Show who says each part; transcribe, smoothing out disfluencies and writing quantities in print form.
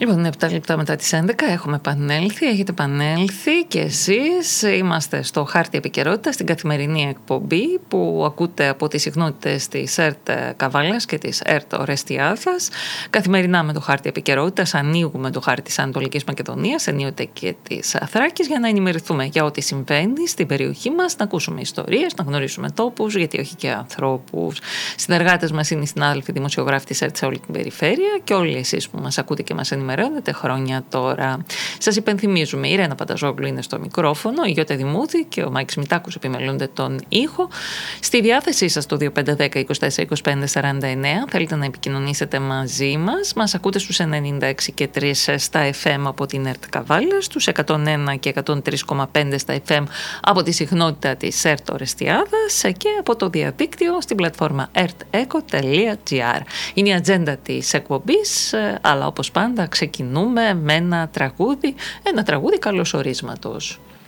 Speaker 1: Λοιπόν, 7 λεπτά μετά τις 11 έχουμε επανέλθει, έχετε επανέλθει και εσείς. Είμαστε στο Χάρτη Επικαιρότητας, στην καθημερινή εκπομπή που ακούτε από τις συχνότητες της ΕΡΤ Καβάλας και της ΕΡΤ Ορεστιάδας. Καθημερινά με το Χάρτη Επικαιρότητας ανοίγουμε το χάρτη της Ανατολικής Μακεδονίας, ενίοτε και της Θράκης, για να ενημερωθούμε για ό,τι συμβαίνει στην περιοχή μας, να ακούσουμε ιστορίες, να γνωρίσουμε τόπους, γιατί όχι και ανθρώπους. Συνεργάτες μας είναι οι συνάδελφοι δημοσιογράφοι της ΕΡΤ σε όλη την περιφέρεια και όλοι εσείς που μας ακούτε και μας ενημερώνετε χρόνια τώρα. Σας υπενθυμίζουμε, η Ρένα Πανταζόγλου είναι στο μικρόφωνο, η Γιώτα Δημούδη και ο Μάικς Μητάκους επιμελούνται τον ήχο. Στη διάθεσή σας το 2510 24 25 49 θέλετε να επικοινωνήσετε μαζί μας. Μας ακούτε στους 96 και 3 στα FM από την ΕΡΤ Καβάλα, στους 101 και 103,5 στα FM από τη συχνότητα της ΕΡΤ Ορεστιάδας και από το διαδίκτυο στην πλατφόρμα erteco.gr. Είναι η ατζέντα της εκπομπής, αλλά όπως πάντα ξεκινούμε με ένα τραγούδι καλωσορίσματος.